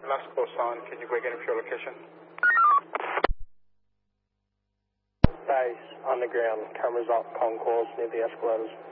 last call sound. Can you break in for your location? Base, underground, cameras up, con calls near the escalators.